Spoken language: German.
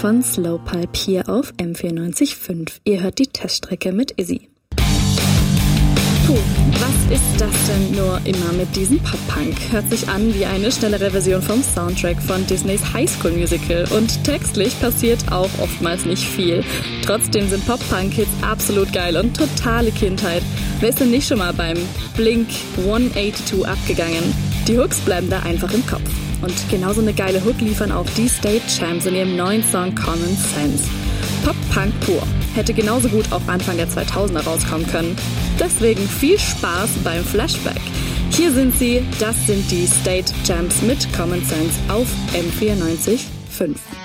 von Slowpipe hier auf M94.5. Ihr hört die Teststrecke mit Izzy. Puh, was ist das denn nur immer mit diesem Pop-Punk? Hört sich an wie eine schnellere Version vom Soundtrack von Disneys High School Musical und textlich passiert auch oftmals nicht viel. Trotzdem sind Pop-Punk-Hits absolut geil und totale Kindheit. Wer ist denn nicht schon mal beim Blink 182 abgegangen? Die Hooks bleiben da einfach im Kopf. Und genauso eine geile Hook liefern auch die State Champs in ihrem neuen Song Common Sense. Pop-Punk pur. Hätte genauso gut auch Anfang der 2000er rauskommen können. Deswegen viel Spaß beim Flashback. Hier sind sie, das sind die State Champs mit Common Sense auf M94.5.